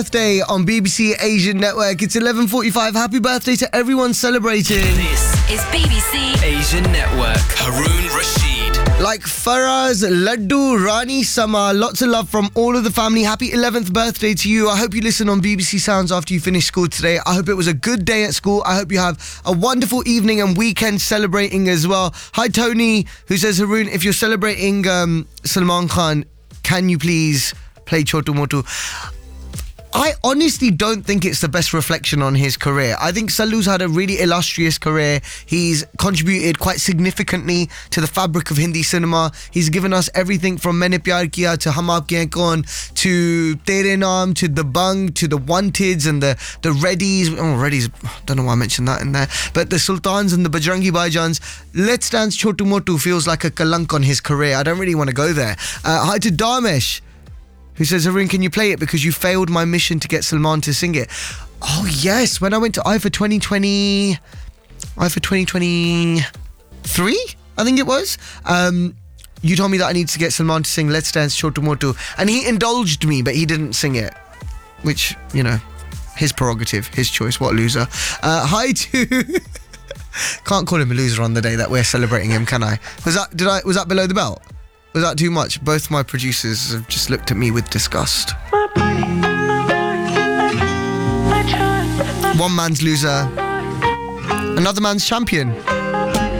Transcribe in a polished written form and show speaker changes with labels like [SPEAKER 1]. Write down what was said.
[SPEAKER 1] birthday on BBC Asian Network. It's 11:45. Happy birthday to everyone celebrating.
[SPEAKER 2] This is BBC Asian Network. Haroon Rashid.
[SPEAKER 1] Like Faraz, Laddu, Rani Sama, lots of love from all of the family. Happy 11th birthday to you. I hope you listen on BBC Sounds after you finish school today. I hope it was a good day at school. I hope you have a wonderful evening and weekend celebrating as well. Hi Tony, who says, Haroon, if you're celebrating Salman Khan, can you please play Chotu Motu? I honestly don't think it's the best reflection on his career. I think Sallu's had a really illustrious career. He's contributed quite significantly to the fabric of Hindi cinema. He's given us everything from Maine Pyar Kiya to Hum Aapke Hain Kaun to Tere Naam to The Bung to The Wanteds and the Reddys. Oh, Reddys, don't know why I mentioned that in there. But the Sultans and the Bajrangi Bhaijans. Let's Dance Chotu Motu feels like a kalank on his career. I don't really want to go there. Hi to Damesh, who says, Haroon, can you play it because you failed my mission to get Salman to sing it? Oh, yes. When I went to IFA 2023, I think it was, you told me that I need to get Salman to sing Let's Dance Chotu Motu. And he indulged me, but he didn't sing it. Which, you know, his prerogative, his choice. What a loser. Hi to... Can't call him a loser on the day that we're celebrating him, can I? Was that below the belt? Was that too much? Both my producers have just looked at me with disgust. One man's loser, another man's champion.